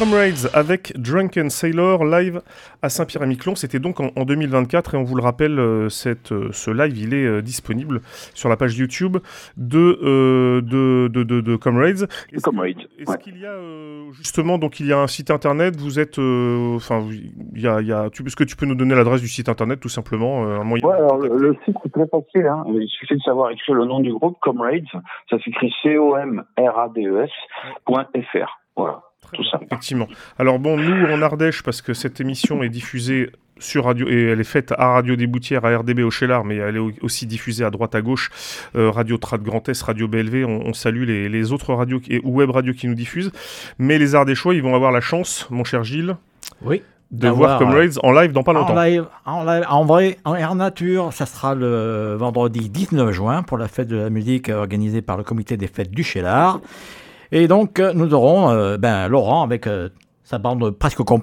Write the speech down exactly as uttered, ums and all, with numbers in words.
Comrades avec Drunken Sailor live à Saint-Pierre-et-Miquelon. C'était donc en, en deux mille vingt-quatre et on vous le rappelle, euh, cette, euh, ce live il est euh, disponible sur la page YouTube de, euh, de, de, de, de Comrades. Est-ce, Comrades, que, est-ce ouais. qu'il y a euh, justement, donc il y a un site internet, vous êtes, enfin, euh, il y a, il y a, tu, est-ce que tu peux nous donner l'adresse du site internet tout simplement, euh, un moyen ouais, de alors, le, le site c'est très facile, hein. Il suffit de savoir écrire le nom du groupe, Comrades, ça s'écrit C O M R A D E S point F R. Voilà. Très tout bien, ça. Effectivement. Alors bon, nous en Ardèche, parce que cette émission est diffusée sur radio, et elle est faite à Radio des Boutières, à R D B au Cheylard, mais elle est aussi diffusée à droite à gauche, euh, Radio Trad Grand Est, Radio B L V, on, on salue les, les autres radios qui, ou web radios qui nous diffusent, mais les Ardéchois, ils vont avoir la chance, mon cher Gilles, oui, de voir Comrades en live dans pas longtemps. En live, en live, en vrai, en air nature, ça sera le vendredi dix-neuf juin pour la fête de la musique organisée par le comité des fêtes du Cheylard. Et donc, nous aurons euh, ben, Laurent avec euh, sa bande presque complète.